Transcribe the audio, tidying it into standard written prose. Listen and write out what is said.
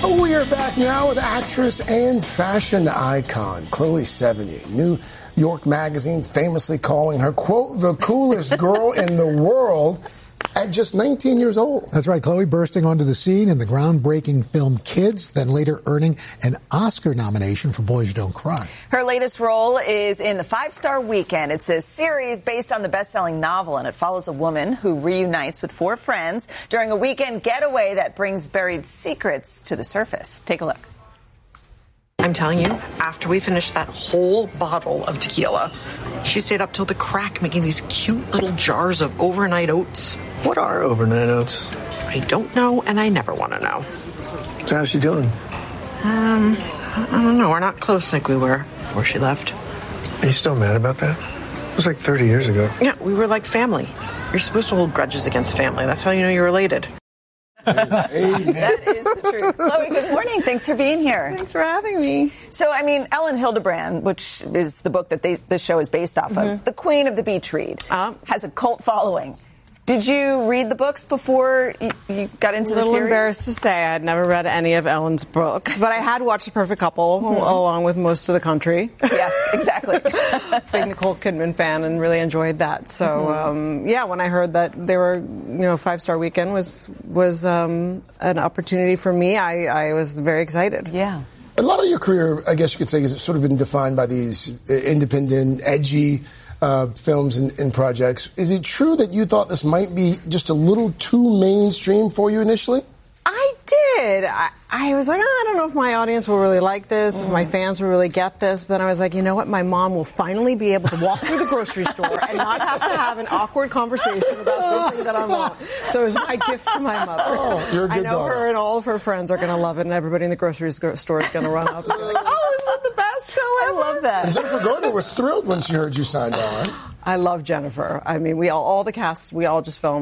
We are back now with actress and fashion icon Chloe Sevigny. New York Magazine famously calling her, quote, the coolest girl in the world at just 19 years old. That's right. Chloe bursting onto the scene in the groundbreaking film Kids, then later earning an Oscar nomination for Boys Don't Cry. Her latest role is in The 5-Star Weekend. It's a series based on the best-selling novel, and it follows a woman who reunites with 4 friends during a weekend getaway that brings buried secrets to the surface. Take a look. I'm telling you, after we finished that whole bottle of tequila, she stayed up till the crack making these cute little jars of overnight oats. What are overnight oats? I don't know, and I never want to know. So how's she doing? I don't know. We're not close like we were before she left. Are you still mad about that? It was like 30 years ago. Yeah, we were like family. You're supposed to hold grudges against family. That's how you know you're related. That is the truth. Chloe, good morning. Thanks for being here. Thanks for having me. So, I mean, Ellen Hildebrand, which is the book that this show is based off of, the queen of the beach read, has a cult following. Did you read the books before you got into the series? A little embarrassed to say I had never read any of Ellen's books, but I had watched The Perfect Couple along with most of the country. Yes, exactly. Big Nicole Kidman fan and really enjoyed that. So, yeah, when I heard that they were, 5-Star Weekend was an opportunity for me, I was very excited. Yeah. A lot of your career, I guess you could say, has sort of been defined by these independent, edgy films and projects. Is it true that you thought this might be just a little too mainstream for you initially? I did. I was like, I don't know if my audience will really like this, if my fans will really get this. But I was like, you know what? My mom will finally be able to walk through the grocery store and not have to have an awkward conversation about something that I want. So it was my gift to my mother. Oh, you're a good I know daughter. her and all of her friends are going to love it, and everybody in the grocery store is going to run up and be like, oh, is it the best show ever? I love that. And Jennifer Garner was thrilled when she heard you signed on. I love Jennifer. I mean, all the cast, we all just fell